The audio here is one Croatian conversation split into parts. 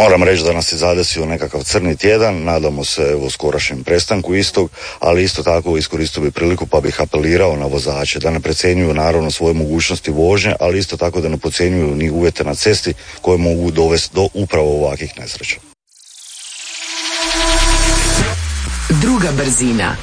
Moram reći da nas je zadesio nekakav crni tjedan, nadamo se evo skorašnjem prestanku istog, ali isto tako iskoristio bi priliku pa bih apelirao na vozače da ne precjenjuju naravno svoje mogućnosti vožnje, ali isto tako da ne podcjenjuju ni uvjete na cesti koje mogu dovesti do upravo ovakvih nesreća. Druga brzina.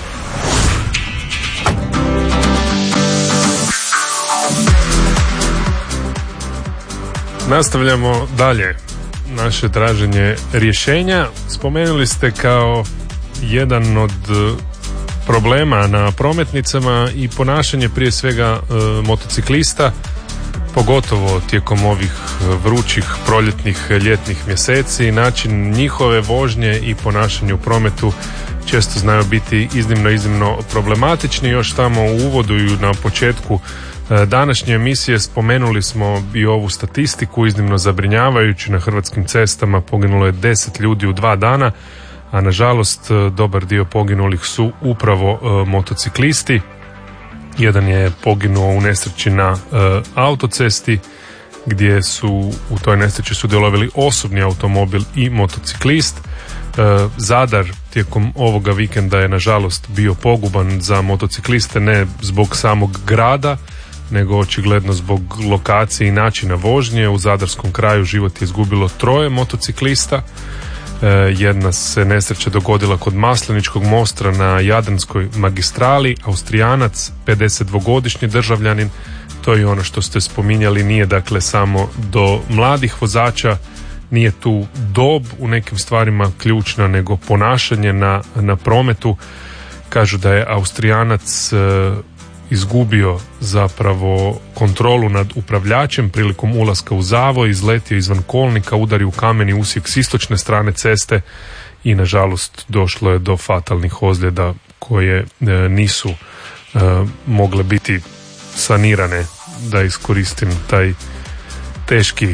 Nastavljamo dalje naše traženje rješenja. Spomenuli ste kao jedan od problema na prometnicama i ponašanje prije svega motociklista, pogotovo tijekom ovih vrućih proljetnih, ljetnih mjeseci. Način njihove vožnje i ponašanje u prometu često znaju biti iznimno problematični. Još tamo u uvodu i na početku današnje emisije spomenuli smo i ovu statistiku iznimno zabrinjavajuću. Na hrvatskim cestama poginulo je 10 ljudi u 2 dana, a nažalost dobar dio poginulih su upravo motociklisti. Jedan je poginuo u nesreći na autocesti gdje su u toj nesreći sudjelovali osobni automobil i motociklist. Zadar tijekom ovoga vikenda je nažalost bio poguban za motocikliste, ne zbog samog grada, nego očigledno zbog lokacije i načina vožnje. U zadarskom kraju život je izgubilo 3 motociklista. Jedna se nesreća dogodila kod Masleničkog mosta na Jadranskoj magistrali. Austrijanac, 52-godišnji državljanin, to je ono što ste spominjali, nije dakle samo do mladih vozača, nije tu dob u nekim stvarima ključna, nego ponašanje na prometu. Kažu da je Austrijanac izgubio zapravo kontrolu nad upravljačem prilikom ulaska u zavoj, izletio izvan kolnika, udario u kameni usjek s istočne strane ceste i nažalost došlo je do fatalnih ozljeda koje nisu mogle biti sanirane, da iskoristim taj teški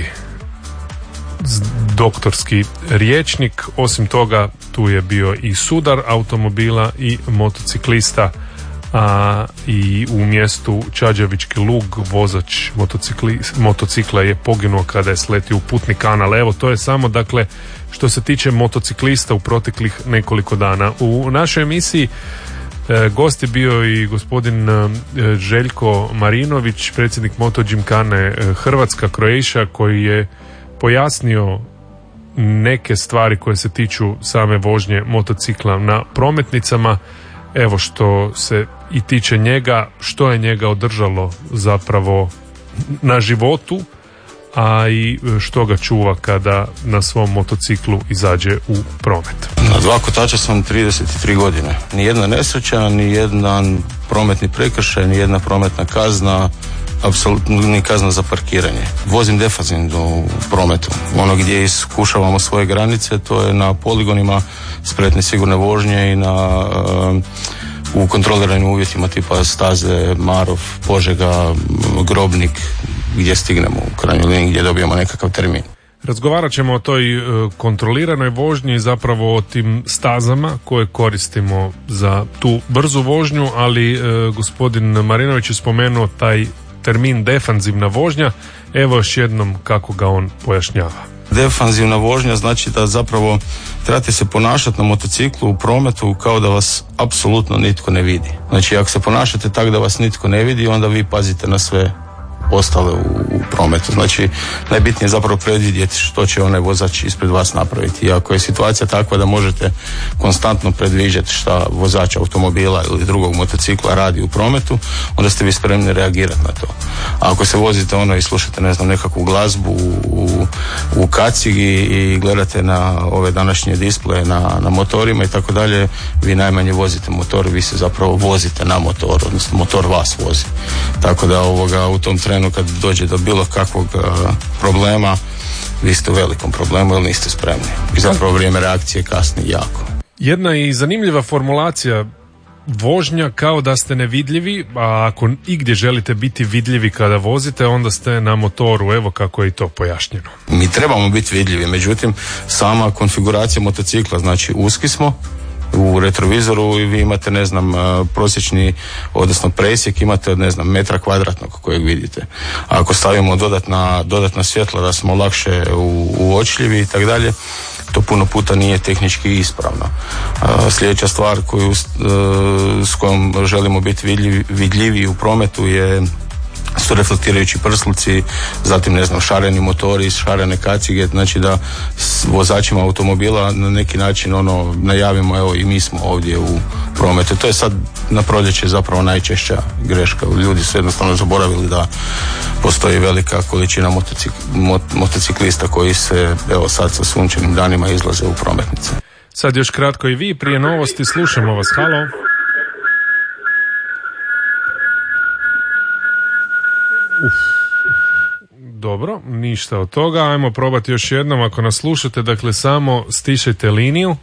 doktorski rječnik. Osim toga tu je bio i sudar automobila i motociklista, a i u mjestu Čađavički Lug vozač motocikla je poginuo kada je sletio u putni kanal. Evo, to je samo dakle što se tiče motociklista u proteklih nekoliko dana. U našoj emisiji gost je bio i gospodin Željko Marinović, predsjednik Moto Gymkhane Hrvatska Croatia, koji je pojasnio neke stvari koje se tiču same vožnje motocikla na prometnicama. Evo što se i tiče njega, što je njega održalo zapravo na životu, a i što ga čuva kada na svom motociklu izađe u promet. Na 2 kotača sam 33 godine. Nijedna nesreća, nijedan prometni prekršaj, nijedna prometna kazna, apsolutno ni kazna za parkiranje. Vozim defanzivno u prometu. Ono gdje iskušavamo svoje granice, to je na poligonima spretne sigurne vožnje i u kontroliranim uvjetima tipa Staze, Marov, Požega, Grobnik, gdje stignemo u krajnjoj liniji, gdje dobijemo nekakav termin. Razgovarat ćemo o toj kontroliranoj vožnji, zapravo o tim stazama koje koristimo za tu brzu vožnju, ali gospodin Marinović je spomenuo taj termin defanzivna vožnja. Evo još jednom kako ga on pojašnjava. Defanzivna vožnja znači da zapravo trebate se ponašati na motociklu u prometu kao da vas apsolutno nitko ne vidi. Znači ako se ponašate tako da vas nitko ne vidi, onda vi pazite na sve ostale u prometu. Znači najbitnije je zapravo predvidjeti što će onaj vozač ispred vas napraviti. I ako je situacija takva da možete konstantno predviđati šta vozač automobila ili drugog motocikla radi u prometu, onda ste vi spremni reagirati na to. A ako se vozite i slušate nekakvu glazbu u kacigi i gledate na ove današnje displeje na motorima i tako dalje, vi najmanje vozite motor, vi se zapravo vozite na motor, odnosno motor vas vozi. Tako da u tom trenu kad dođe do bilo kakvog problema, vi ste u velikom problemu jer niste spremni. I zapravo vrijeme reakcije kasni jako. Jedna i zanimljiva formulacija, vožnja kao da ste nevidljivi, a ako igdje želite biti vidljivi kada vozite, onda ste na motoru. Evo kako je i to pojašnjeno. Mi trebamo biti vidljivi, međutim sama konfiguracija motocikla, znači uski smo, u retrovizoru i vi imate, ne znam, prosječni, odnosno presjek imate, ne znam, metra kvadratnog kojeg vidite. A ako stavimo dodatna svjetla da smo lakše uočljivi i tako dalje, to puno puta nije tehnički ispravno. Sljedeća stvar s kojom želimo biti vidljiviji u prometu su reflektirajući prsluci, zatim, ne znam, šareni motori, šarene kacige, znači da s vozačima automobila na neki način najavimo, evo i mi smo ovdje u prometu. To je sad na proljeće zapravo najčešća greška. Ljudi su jednostavno zaboravili da postoji velika količina motociklista koji se, evo sad sa sunčanim danima izlaze u prometnice. Sad još kratko i vi, prije novosti slušamo vas. Halo. Dobro, ništa od toga. Ajmo probati još jednom, ako nas slušate, dakle samo stišajte liniju.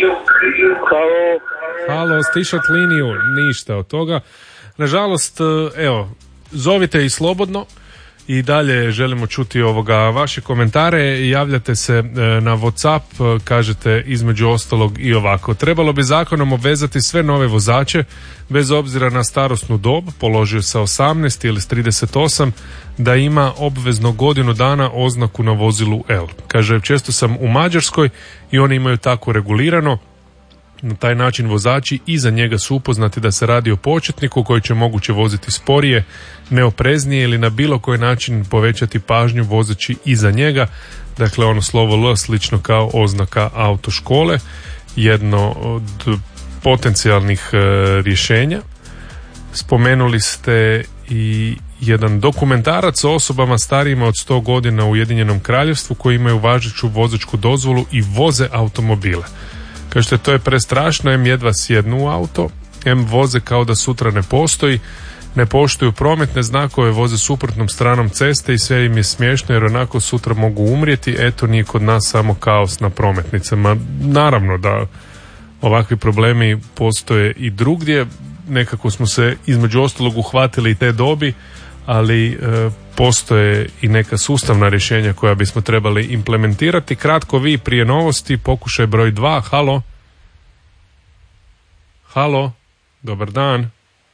Halo, stišat liniju, ništa od toga. Nažalost, evo, zovite i slobodno i dalje želimo čuti vaše komentare. Javljate se na WhatsApp, kažete između ostalog i ovako: trebalo bi zakonom obvezati sve nove vozače, bez obzira na starosnu dob, položio sa 18 ili s 38, da ima obvezno godinu dana oznaku na vozilu L. Kaže, često sam u Mađarskoj i oni imaju tako regulirano. Na taj način vozači iza njega su upoznati da se radi o početniku koji će moguće voziti sporije, neopreznije ili na bilo koji način povećati pažnju vozeći iza njega. Dakle, slovo L slično kao oznaka autoškole. Jedno od potencijalnih rješenja. Spomenuli ste i jedan dokumentarac o osobama starijima od 100 godina u Ujedinjenom Kraljevstvu koji imaju važeću vozačku dozvolu i voze automobile. Kažete, to je prestrašno, jedva sjednu u auto, voze kao da sutra ne postoji, ne poštuju prometne znakove, voze suprotnom stranom ceste i sve im je smiješno jer onako sutra mogu umrijeti. Eto, nije kod nas samo kaos na prometnicama. Naravno da ovakvi problemi postoje i drugdje, nekako smo se između ostalog uhvatili i te dobi, ali postoje i neka sustavna rješenja koja bismo trebali implementirati. Kratko vi prije novosti, pokušaj broj 2. Halo? Halo? Dobar dan.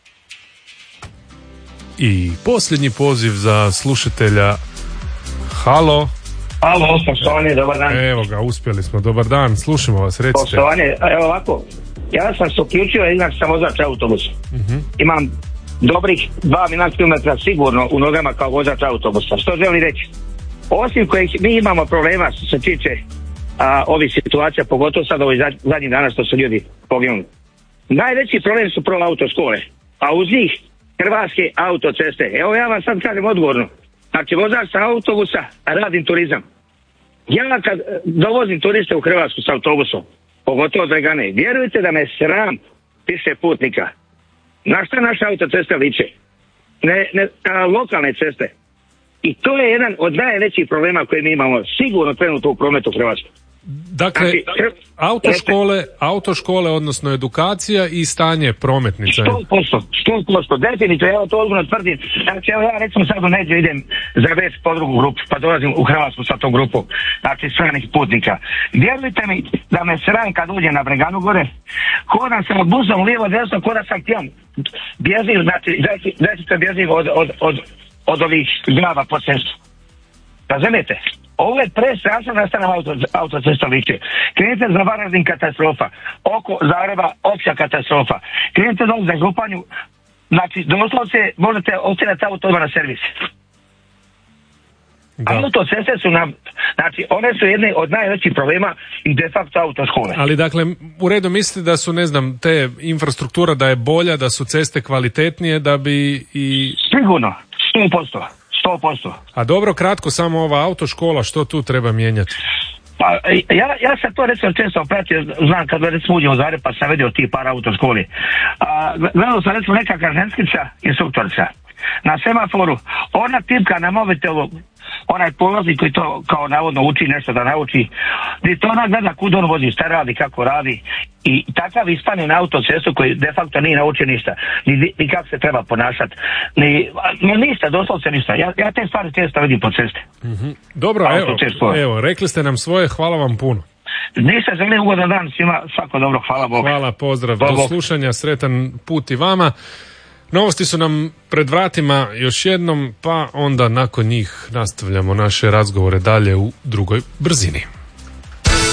I posljednji poziv za slušatelja. Halo? Halo, poštovanje, dobar dan. Evo ga, uspjeli smo, dobar dan, slušamo vas, recite. Poštovanje, evo ovako, ja sam se uključio, inače sam vozač autobusa. Imam dobrih 2 milijuna kilometra sigurno u nogama kao vozač autobusa. Što želim reći? Osim kojih mi imamo problema što se tiče ovih situacija, pogotovo sad ovih zadnjih dana što su ljudi poginuli. Najveći problem su prvo autoškole, a uz njih hrvatske autoceste. Evo ja vam sad kažem odgovorno. Znači, vozač sa autobusa, radim turizam. Ja kad dovozim turiste u Hrvatsku s autobusom, pogotovo Dragane, vjerujte da me sram više putnika. Na šta naše autoceste liče? Lokalne ceste. I to je jedan od najvećih problema koje mi imamo sigurno trenutno u prometu u Hrvatskoj. Dakle, autoškole, odnosno edukacija i stanje prometnice. 100%, definitivno, ja to odgovorno tvrdim. Znači, evo ja recimo sad u nedjelju idem za već po drugu grupu, pa dolazim u Hrvatsku sa tom grupom, znači stranih putnika. Vjerujte mi da me sram kad uđem na Breganu gore, hodam se od busom lijevo desno, koda sam htjel bježim, znači zaista bježim od ovih glava po cestu. Razumijete? Ovo je prestrašno da stane autocesta liče. Krenite za Varaždin, katastrofa. Oko Zagreba opća katastrofa. Krenite dole za Županju, znači doslovce možete ostaviti auto odmah na servis. Autoceste su nam, znači one su jedne od najvećih problema i de facto autoškole. Ali dakle, u redu mislite da su, ne znam, te infrastruktura da je bolja, da su ceste kvalitetnije, da bi i... Sigurno, 100%. A dobro, kratko, samo ova autoškola, što tu treba mijenjati? Pa, ja sam to recimo često pratio, znam kad recimo uđem u Zagreb pa sam vidio ti par autoškoli. Gledao sam recimo neka ženskica instruktorica na semaforu, ona tipka na mobitelu, onaj polaznik koji to kao navodno uči nešto da nauči, gdje to ona gleda kud on vozi, šta radi, kako radi, i takav ispane na autocestu koji de facto nije naučio ništa, ni kako se treba ponašati, ni ništa, doslovce ništa. Ja te stvari često vidim po cesti. Dobro, evo, rekli ste nam svoje, hvala vam puno. Ništa, želim ugodan dan svima, svako dobro, hvala Bogu. Hvala, pozdrav, Hvala do Bog. slušanja, sretan put i vama. Novosti su nam pred vratima još jednom, pa onda nakon njih nastavljamo naše razgovore dalje u drugoj brzini.